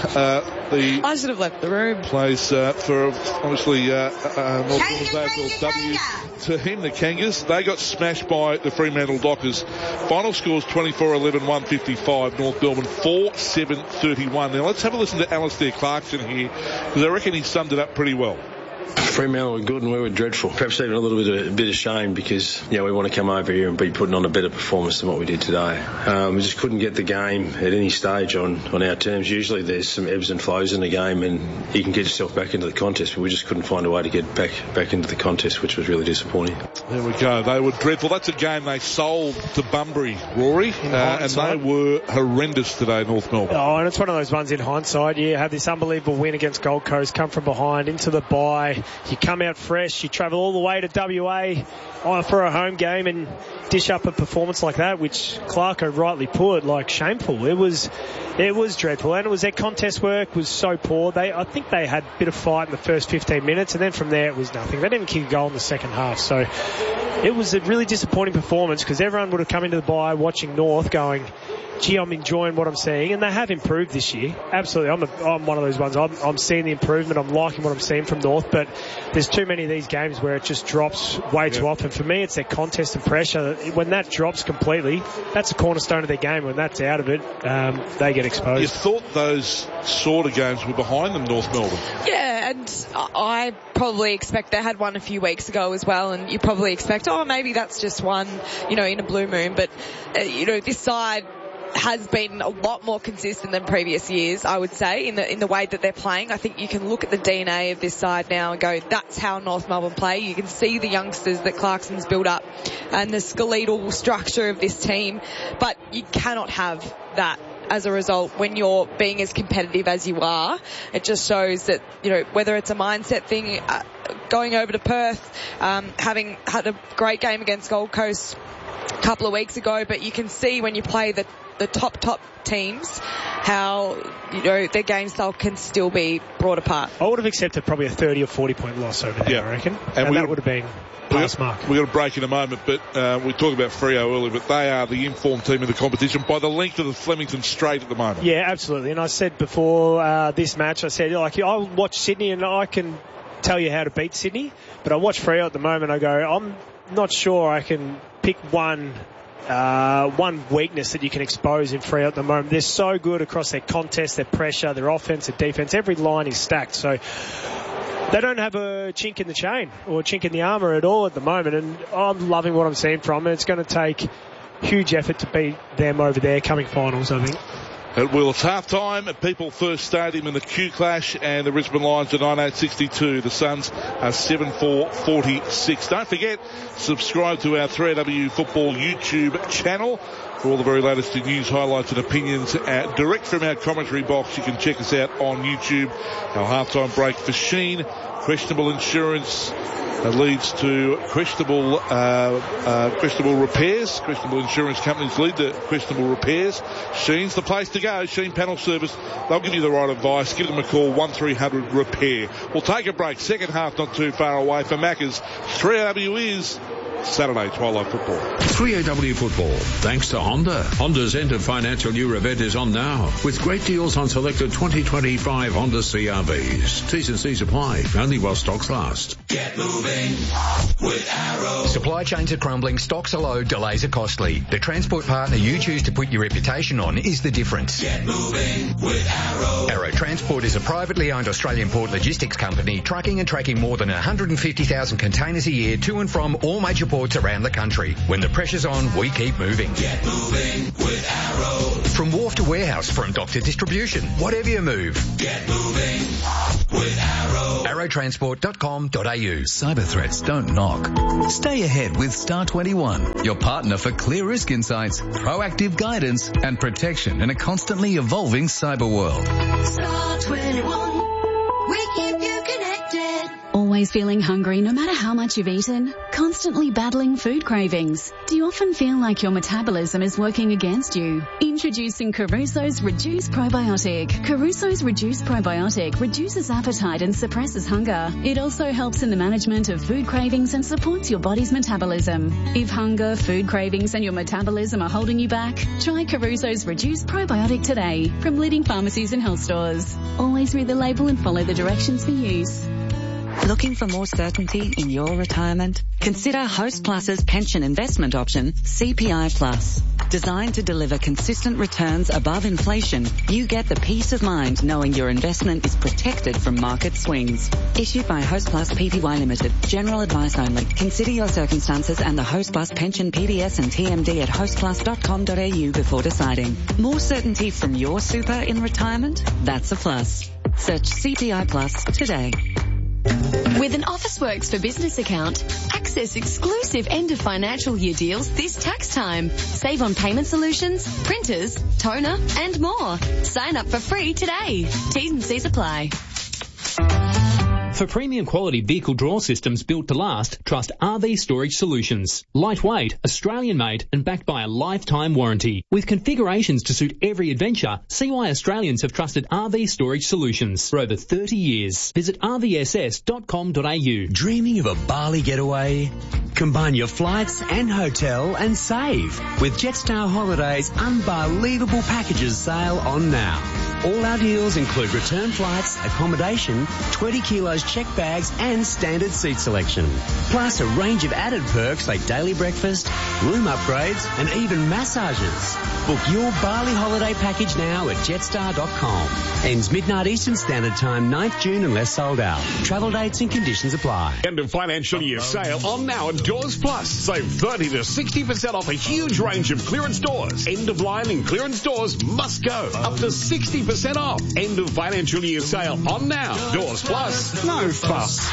uh, the I should have left the room. Plays uh, for, obviously, uh, uh, North Melbourne's A F L W to him, the Kangas. They got smashed by the Fremantle Dockers. Final scores twenty-four eleven, one fifty-five. North Melbourne four seven thirty-one. Now, let's have a listen to Alistair Clarkson here, because I reckon he summed it up pretty well. Fremantle were good and we were dreadful. Perhaps even a little bit of, a bit of shame because, you know, we want to come over here and be putting on a better performance than what we did today. Um, we just couldn't get the game at any stage on, on our terms. Usually there's some ebbs and flows in the game and you can get yourself back into the contest, but we just couldn't find a way to get back back into the contest, which was really disappointing. There we go. They were dreadful. That's a game they sold to Bunbury, Rory, uh, and they were horrendous today, North Melbourne. Oh, and it's one of those ones in hindsight. You have this unbelievable win against Gold Coast, come from behind into the bye. You come out fresh, you travel all the way to W A for a home game and dish up a performance like that, which Clarko rightly put, like, shameful. It was it was dreadful, and it was their contest work was so poor. They I think they had a bit of fight in the first fifteen minutes, and then from there it was nothing. They didn't kick a goal in the second half, so it was a really disappointing performance because everyone would have come into the bye watching North going, gee, I'm enjoying what I'm seeing, and they have improved this year. Absolutely. I'm, a, I'm one of those ones. I'm, I'm seeing the improvement. I'm liking what I'm seeing from North, but there's too many of these games where it just drops way too yeah. often. For me, it's their contest and pressure. When that drops completely, that's a cornerstone of their game. When that's out of it, um, they get exposed. You thought those sort of games were behind them, North Melbourne? Yeah, and I probably expect they had one a few weeks ago as well, and you probably expect, oh, maybe that's just one, you know, in a blue moon. But, uh, you know, this side has been a lot more consistent than previous years, I would say, in the in the way that they're playing. I think you can look at the D N A of this side now and go, that's how North Melbourne play. You can see the youngsters that Clarkson's built up and the skeletal structure of this team, but you cannot have that as a result when you're being as competitive as you are. It just shows that, you know, whether it's a mindset thing, uh, going over to Perth, um, having had a great game against Gold Coast a couple of weeks ago, but you can see when you play the the top, top teams, how, you know, their game style can still be brought apart. I would have accepted probably a thirty or forty point loss over there, yeah. I reckon. And, and we that would have been pass mark. We've got a break in a moment, but uh, we talked about Freo earlier, but they are the informed team in the competition by the length of the Flemington Straight at the moment. Yeah, absolutely. And I said before uh, this match, I said, like, I'll watch Sydney and I can tell you how to beat Sydney, but I watch Freo at the moment, I go, I'm not sure I can pick one Uh, one weakness that you can expose in Freo at the moment. They're so good across their contest, their pressure, their offense, their defense. Every line is stacked. So they don't have a chink in the chain or a chink in the armour at all at the moment. And I'm loving what I'm seeing from them. It's going to take huge effort to beat them over there coming finals, I think. At Willis half-time at People First Stadium in the Q Clash, and the Brisbane Lions are nine eight sixty-two. The Suns are seven four forty-six. Don't forget, subscribe to our three A W Football YouTube channel for all the very latest news, highlights and opinions uh, direct from our commentary box. You can check us out on YouTube. Our half-time break for Sheen. Questionable insurance uh, leads to questionable, uh, uh, questionable repairs. Questionable insurance companies lead to questionable repairs. Sheen's the place to go. Sheen Panel Service. They'll give you the right advice. Give them a call, one three hundred repair. We'll take a break. Second half not too far away. For Macca's, three A W is Saturday Twilight Football. three A W Football, thanks to Honda. Honda's end of financial year event is on now, with great deals on selected twenty twenty-five Honda C R Vs. T's and C's apply, only while stocks last. Get moving with Arrow. Supply chains are crumbling, stocks are low, delays are costly. The transport partner you choose to put your reputation on is the difference. Get moving with Arrow. Arrow Transport is a privately owned Australian port logistics company trucking and tracking more than one hundred fifty thousand containers a year to and from all major ports around the country. When the pressure's on, we keep moving. Get moving with Arrow. From wharf to warehouse, from dock to distribution, whatever you move. Get moving with Arrow. arrow transport dot com dot a u. Cyber threats don't knock. Stay ahead with Star twenty-one, your partner for clear risk insights, proactive guidance and protection in a constantly evolving cyber world. Star twenty-one, we keep you connected. Always feeling hungry no matter how much you've eaten? Constantly battling food cravings? Do you often feel like your metabolism is working against you? Introducing Caruso's Reduce Probiotic. Caruso's Reduce Probiotic reduces appetite and suppresses hunger. It also helps in the management of food cravings and supports your body's metabolism. If hunger, food cravings and your metabolism are holding you back, try Caruso's Reduce Probiotic today from leading pharmacies and health stores. Always read the label and follow the directions for use. Looking for more certainty in your retirement? Consider Host Plus's pension investment option, C P I Plus. Designed to deliver consistent returns above inflation, you get the peace of mind knowing your investment is protected from market swings. Issued by Host Plus Pty Limited. General advice only. Consider your circumstances and the Host Plus pension P D S and T M D at host plus dot com dot a u before deciding. More certainty from your super in retirement? That's a plus. Search C P I Plus today. With an Officeworks for Business account, access exclusive end of financial year deals this tax time. Save on payment solutions, printers, toner, and more. Sign up for free today. T's and C's apply. For premium quality vehicle drawer systems built to last, trust R V Storage Solutions. Lightweight, Australian-made and backed by a lifetime warranty. With configurations to suit every adventure, see why Australians have trusted R V Storage Solutions for over thirty years. Visit r v s s dot com dot a u. Dreaming of a Bali getaway? Combine your flights and hotel and save with Jetstar Holidays' unbelievable packages sale on now. All our deals include return flights, accommodation, twenty kilos checked bags and standard seat selection. Plus a range of added perks like daily breakfast, room upgrades and even massages. Book your Bali holiday package now at jetstar dot com. Ends midnight Eastern Standard Time, ninth June unless sold out. Travel dates and conditions apply. End of financial year sale on now at Doors Plus. Save thirty to sixty percent off a huge range of clearance doors. End of line and clearance doors must go. Up to sixty percent off. End of financial year sale on now. Doors Plus. No fuss.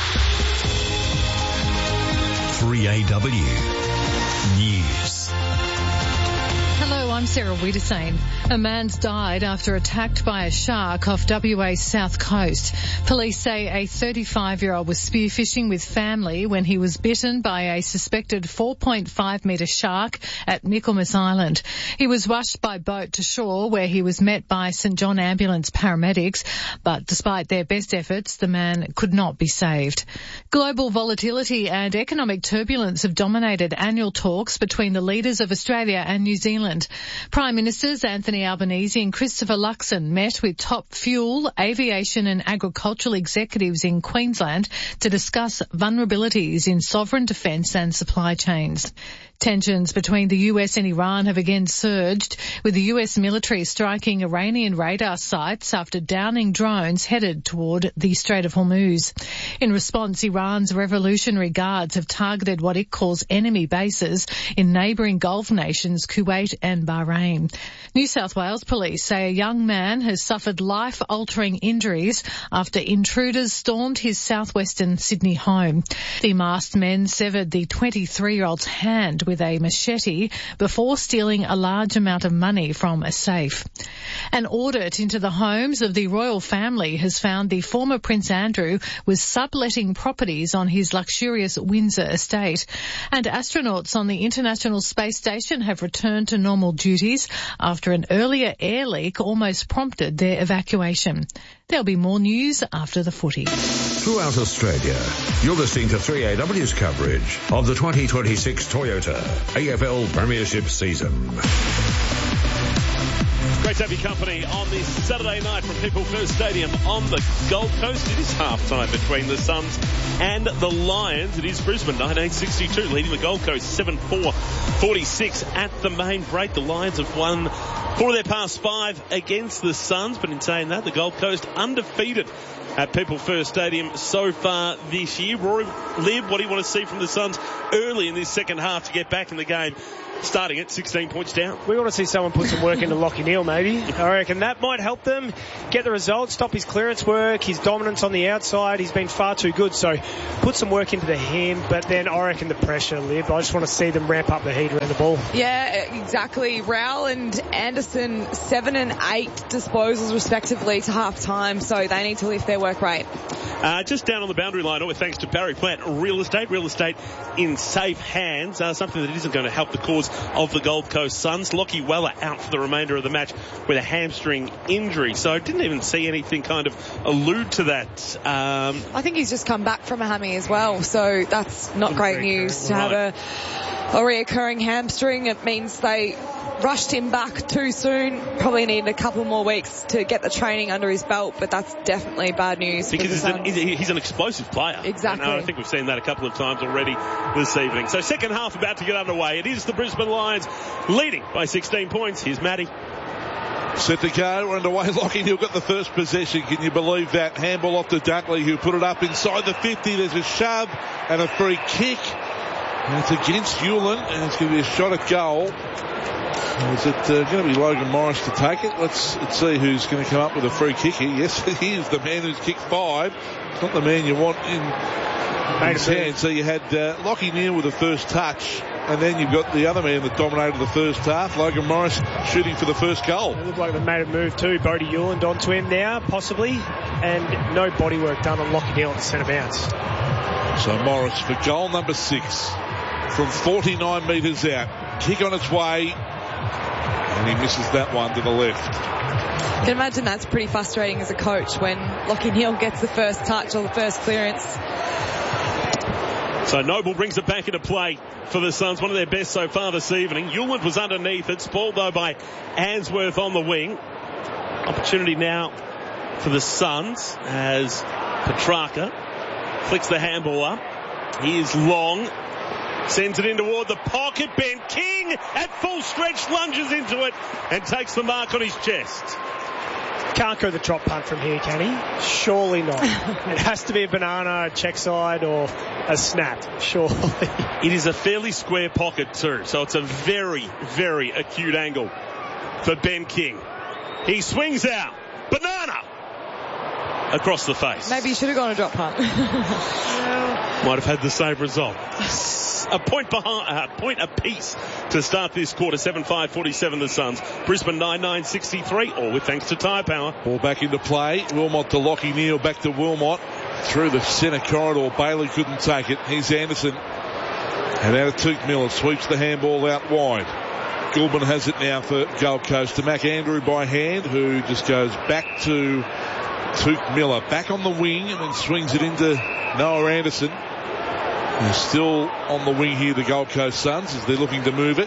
three A W News. Hello, I'm Sarah Wiedersane. A man's died after attacked by a shark off W A's south coast. Police say a thirty-five-year-old was spearfishing with family when he was bitten by a suspected four point five metre shark at Michaelmas Island. He was rushed by boat to shore where he was met by St John Ambulance paramedics, but despite their best efforts, the man could not be saved. Global volatility and economic turbulence have dominated annual talks between the leaders of Australia and New Zealand. Prime Ministers Anthony Albanese and Christopher Luxon met with top fuel, aviation and agricultural executives in Queensland to discuss vulnerabilities in sovereign defence and supply chains. Tensions between the U S and Iran have again surged, with the U S military striking Iranian radar sites after downing drones headed toward the Strait of Hormuz. In response, Iran's Revolutionary Guards have targeted what it calls enemy bases in neighbouring Gulf nations Kuwait and Bahrain. New South Wales police say a young man has suffered life-altering injuries after intruders stormed his southwestern Sydney home. The masked men severed the twenty-three-year-old's hand with a machete before stealing a large amount of money from a safe. An audit into the homes of the royal family has found the former Prince Andrew was subletting properties on his luxurious Windsor estate. And astronauts on the International Space Station have returned to normal duty. duties after an earlier air leak almost prompted their evacuation. There'll be more news after the footy. Throughout Australia, you're listening to three A W's coverage of the twenty twenty-six Toyota A F L Premiership season. Great to have your company on this Saturday night from People First Stadium on the Gold Coast. It is half-time between the Suns and the Lions. It is Brisbane, nineteen sixty-two, leading the Gold Coast seven four forty-six at the main break. The Lions have won four of their past five against the Suns, but in saying that, the Gold Coast undefeated at People First Stadium so far this year. Rory, Liv, what do you want to see from the Suns early in this second half to get back in the game, starting at sixteen points down? We want to see someone put some work into Lachie Neale, maybe. I reckon that might help them get the results, stop his clearance work, his dominance on the outside. He's been far too good, so put some work into the him, but then I reckon the pressure, Liv. I just want to see them ramp up the heat around the ball. Yeah, exactly. Rowell and Anderson, seven and eight disposals respectively to half-time, so they need to lift their work rate. Uh, just down on the boundary line, all thanks to Barry Plant Real Estate. Real estate in safe hands, uh, something that isn't going to help the cause of the Gold Coast Suns. Lachie Weller out for the remainder of the match with a hamstring injury, so I didn't even see anything kind of allude to that. Um, I think he's just come back from a hammy as well, so that's not great news to have a, a reoccurring hamstring. It means they rushed him back too soon. Probably needed a couple more weeks to get the training under his belt, but that's definitely bad news. Because for the he's, an, he's an explosive player. Exactly. And I think we've seen that a couple of times already this evening. So second half about to get underway. It is the Brisbane Lions leading by sixteen points. Here's Matty. Set to go, we're underway. Lachie Neale got the first possession. Can you believe that? Handball off to Dunkley, who put it up inside the fifty. There's a shove and a free kick. And it's against Hewlin, and it's going to be a shot at goal. Is it uh, going to be Logan Morris to take it? Let's, let's see who's going to come up with a free kick here. Yes, he is the man who's kicked five. It's not the man you want in his hand. So you had uh, Lachie Neale with the first touch, and then you've got the other man that dominated the first half, Logan Morris, shooting for the first goal. It looked like they made a move too. Bodie Hewland onto him now, possibly, and no bodywork done on Lachie Neale at the centre bounce. So Morris for goal number six from forty-nine metres out. Kick on its way, and he misses that one to the left. I can imagine that's pretty frustrating as a coach when Lachie Neale gets the first touch or the first clearance. So Noble brings it back into play for the Suns, one of their best so far this evening. Hewlett was underneath it, spoiled though by Answorth on the wing. Opportunity now for the Suns as Petrarca flicks the handball up. He is long, sends it in toward the pocket. Ben King at full stretch lunges into it and takes the mark on his chest. Can't go the drop punt from here, can he? Surely not. It has to be a banana, a check side, or a snap, surely. It is a fairly square pocket too, so it's a very, very acute angle for Ben King. He swings out. Banana! Across the face. Maybe you should have gone a drop punt. Might have had the same result. A point behind, uh, point apiece to start this quarter. seven five forty-seven the Suns. Brisbane nine nine sixty-three, all with thanks to Tyre Power. Ball back into play. Wilmot to Lachie Neale, back to Wilmot. Through the centre corridor. Bailey couldn't take it. Here's Anderson. And out of Tuke Miller, sweeps the handball out wide. Gilbin has it now for Gold Coast to Mac Andrew by hand, who just goes back to Tuke Miller. Back on the wing and then swings it into Noah Anderson. They're still on the wing here, the Gold Coast Suns, as they're looking to move it.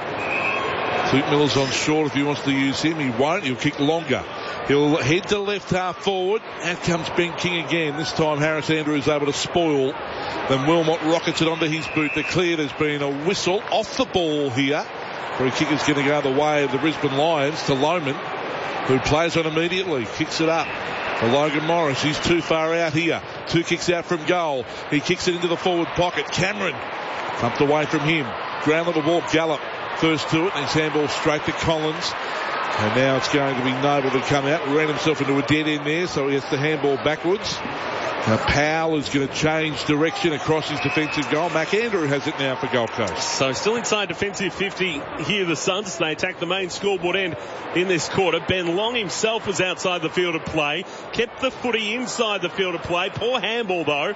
Tuke Miller's on short if he wants to use him. He won't. He'll kick longer. He'll head to left half forward. Out comes Ben King again. This time Harris Andrew is able to spoil. Then Wilmot rockets it onto his boot. The clear, there's been a whistle off the ball here. Free kick is going to go the way of the Brisbane Lions to Lohman, who plays on immediately. Kicks it up for Logan Morris. He's too far out here. Two kicks out from goal. He kicks it into the forward pocket. Cameron pumped away from him. Ground level ball. Gallup first to it, and his handball straight to Collins. And now it's going to be Noble to come out. Ran himself into a dead end there, so he has to handball backwards. Now Powell is going to change direction across his defensive goal. McAndrew has it now for Gold Coast. So still inside defensive fifty here, the Suns. They attack the main scoreboard end in this quarter. Ben Long himself was outside the field of play. Kept the footy inside the field of play. Poor handball though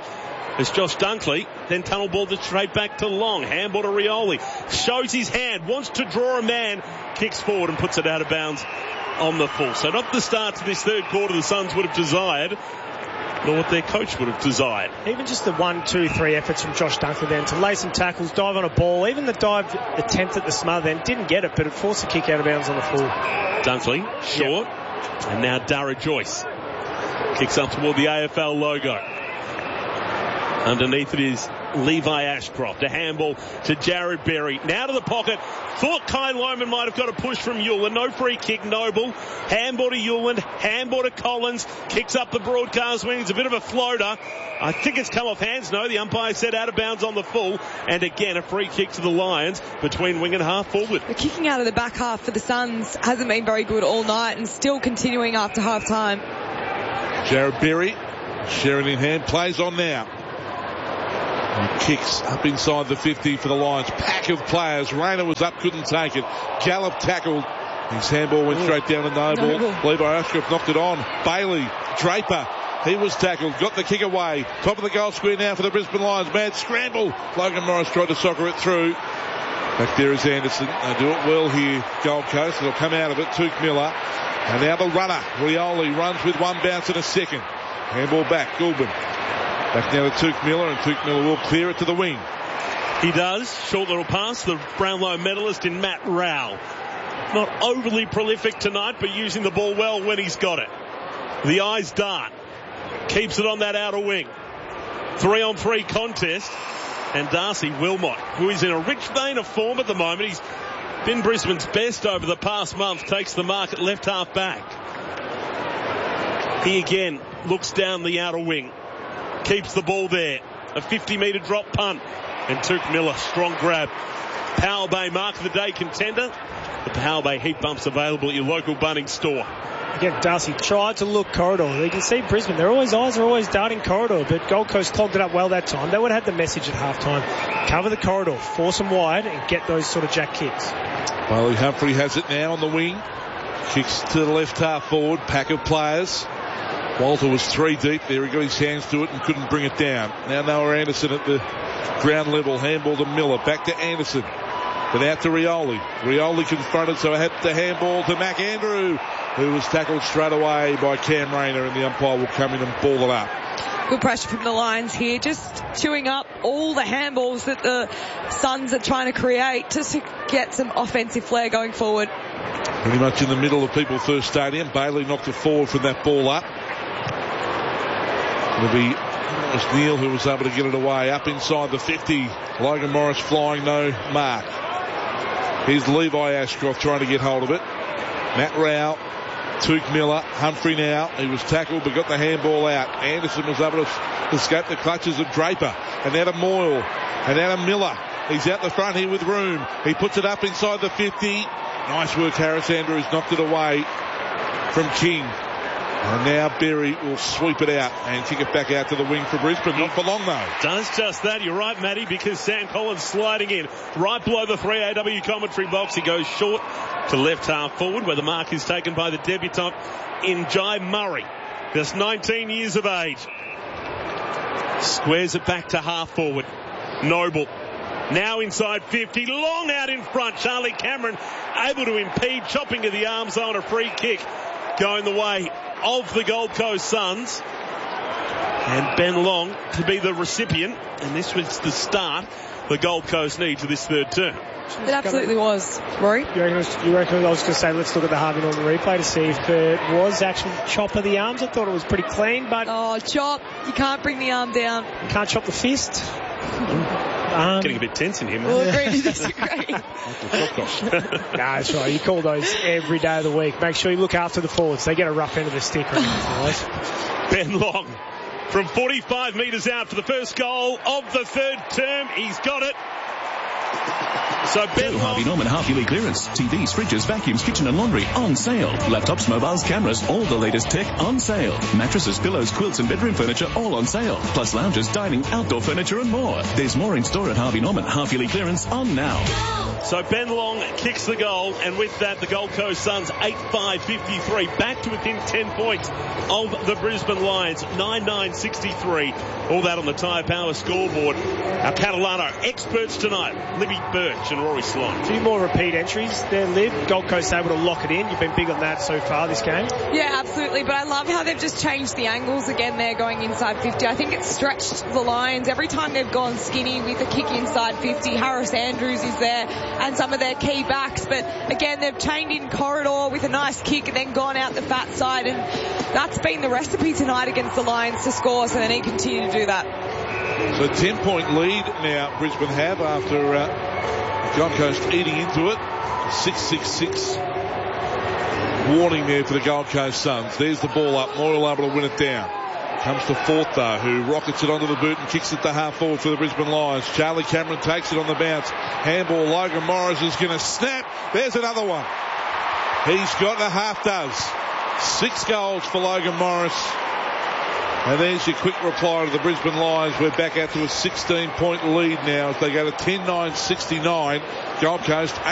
It's Josh Dunkley, then tunnel ball to straight back to Long. Handball to Rioli. Shows his hand, wants to draw a man, kicks forward and puts it out of bounds on the full. So not the start to this third quarter the Suns would have desired, nor what their coach would have desired. Even just the one, two, three efforts from Josh Dunkley then to lay some tackles, dive on a ball. Even the dive attempt at the smother then didn't get it, but it forced a kick out of bounds on the full. Dunkley, short. Yep. And now Dara Joyce kicks up toward the A F L logo. Underneath it is Levi Ashcroft. A handball to Jared Berry. Now to the pocket. Thought Kai Loman might have got a push from Yuland. No free kick. Noble. Handball to Yuland. Handball to Collins. Kicks up the broadcast wing. It's a bit of a floater. I think it's come off hands. No, the umpire said out of bounds on the full. And again, a free kick to the Lions between wing and half forward. The kicking out of the back half for the Suns hasn't been very good all night and still continuing after half time. Jared Berry, sharing in hand, plays on now. He kicks up inside the fifty for the Lions. Pack of players. Rayner was up, couldn't take it. Gallup tackled. His handball went straight down to Noble. Noble. Levi Ashcroft knocked it on. Bailey, Draper. He was tackled. Got the kick away. Top of the goal square now for the Brisbane Lions. Mad scramble. Logan Morris tried to soccer it through. Back there is Anderson. They do it well here, Gold Coast. They'll come out of it. Tuke Miller. And now the runner. Rioli runs with one bounce in a second. Handball back. Goulburn. Back now to Tuke Miller, and Tuke Miller will clear it to the wing. He does. Short little pass. The Brownlow medalist in Matt Rowell. Not overly prolific tonight, but using the ball well when he's got it. The eyes dart. Keeps it on that outer wing. Three on three contest. And Darcy Wilmot, who is in a rich vein of form at the moment. He's been Brisbane's best over the past month. Takes the mark at left half back. He again looks down the outer wing. Keeps the ball there. A fifty metre drop punt. And Tuke Miller, strong grab. Powell Bay mark of the day contender. The Powell Bay heat bumps available at your local Bunnings store. Again, Darcy tried to look corridor. You can see Brisbane, their always eyes are always darting corridor, but Gold Coast clogged it up well that time. They would have had the message at halftime. Cover the corridor, force them wide, and get those sort of jack kicks. Bailey Humphrey has it now on the wing. Kicks to the left half forward. Pack of players. Walter was three deep there. He got his hands to it and couldn't bring it down. Now Noah Anderson at the ground level. Handball to Miller. Back to Anderson. Then out to Rioli. Rioli confronted, so I had the handball to Mac Andrew, who was tackled straight away by Cam Rayner, and the umpire will come in and ball it up. Good pressure from the Lions here, just chewing up all the handballs that the Suns are trying to create just to get some offensive flair going forward. Pretty much in the middle of People First Stadium. Bailey knocked it forward from that ball up. It'll be it was Neil who was able to get it away. Up inside the fifty. Logan Morris flying, no mark. Here's Levi Ashcroft trying to get hold of it. Matt Rowell, Tuke Miller, Humphrey now. He was tackled but got the handball out. Anderson was able to escape the clutches of Draper. And now to Moyle. And now to Miller. He's out the front here with room. He puts it up inside the fifty. Nice work, Harris Andrews knocked it away from King. And now Berry will sweep it out and kick it back out to the wing for Brisbane. Not for long though. Does just that. You're right, Matty, because Sam Collins sliding in right below the three A W commentary box. He goes short to left half forward where the mark is taken by the debutant in Jai Murray. Just nineteen years of age. Squares it back to half forward. Noble. Now inside fifty. Long out in front. Charlie Cameron able to impede. Chopping to the arms on a free kick. Going the way of the Gold Coast Suns. And Ben Long to be the recipient. And this was the start the Gold Coast need to this third term. It absolutely was. Rory? You reckon, was, you reckon I was going to say let's look at the Harvey Norman replay to see if it was actually chop of the arms. I thought it was pretty clean, but... Oh, chop. You can't bring the arm down. You can't chop the fist. Um, Getting a bit tense in here, man. We'll agree to disagree. No, that's right. You call those every day of the week. Make sure you look after the forwards. They get a rough end of the stick. Right? Ben Long from forty-five metres out for the first goal of the third term. He's got it. So Ben Go Harvey Norman half-yearly clearance. T Vs, fridges, vacuums, kitchen and laundry on sale. Laptops, mobiles, cameras, all the latest tech on sale. Mattresses, pillows, quilts and bedroom furniture all on sale. Plus lounges, dining, outdoor furniture and more. There's more in store at Harvey Norman. Half-yearly clearance on now. So Ben Long kicks the goal, and with that the Gold Coast Suns eight five fifty-three back to within ten points of the Brisbane Lions, nine nine sixty-three. All that on the Tyre Power scoreboard. Our Catalano experts tonight, Libby Birch and Rory Sloan. A few more repeat entries there, Lib. Gold Coast able to lock it in. You've been big on that so far this game. Yeah, absolutely. But I love how they've just changed the angles again there going inside fifty. I think it's stretched the Lions. Every time they've gone skinny with a kick inside fifty, Harris Andrews is there and some of their key backs. But again, they've chained in corridor with a nice kick and then gone out the fat side. And that's been the recipe tonight against the Lions to score. So they need to continue to do that. So ten point lead now Brisbane have after uh, Gold Coast eating into it. six six six warning there for the Gold Coast Suns. There's the ball up. Moyle able to win it down. Comes to Forth though, who rockets it onto the boot and kicks it to half forward for the Brisbane Lions. Charlie Cameron takes it on the bounce. Handball, Logan Morris is going to snap. There's another one. He's got a half does. Six goals for Logan Morris. And there's your quick reply to the Brisbane Lions. We're back out to a sixteen point lead now as they go to ten nine sixty-nine. Gold Coast